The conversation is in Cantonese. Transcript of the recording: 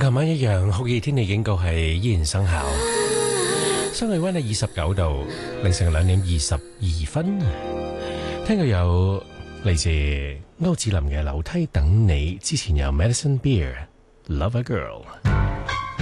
琴晚一樣，酷熱天氣警告係依然生效。室氣溫係29度，凌晨2點22分。聽過有嚟自歐志林嘅樓梯等你，之前有 Madison Beer Love a Girl。